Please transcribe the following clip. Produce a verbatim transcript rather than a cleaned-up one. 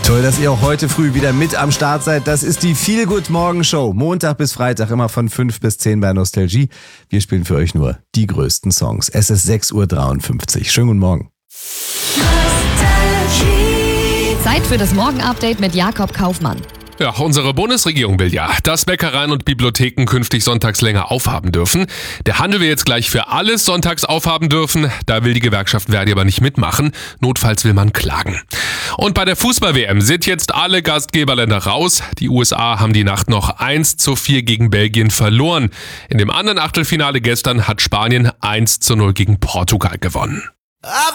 Toll, dass ihr auch heute früh wieder mit am Start seid. Das ist die Feel-Good-Morgen-Show. Montag bis Freitag immer von fünf bis zehn bei Nostalgie. Wir spielen für euch nur die größten Songs. Es ist sechs Uhr dreiundfünfzig. Schönen guten Morgen. Zeit für das Morgen-Update mit Jakob Kaufmann. Ja, unsere Bundesregierung will ja, dass Bäckereien und Bibliotheken künftig sonntags länger aufhaben dürfen. Der Handel will jetzt gleich für alles sonntags aufhaben dürfen. Da will die Gewerkschaft Verdi aber nicht mitmachen. Notfalls will man klagen. Und bei der Fußball-W M sind jetzt alle Gastgeberländer raus. Die U S A haben die Nacht noch eins zu vier gegen Belgien verloren. In dem anderen Achtelfinale gestern hat Spanien eins zu null gegen Portugal gewonnen. I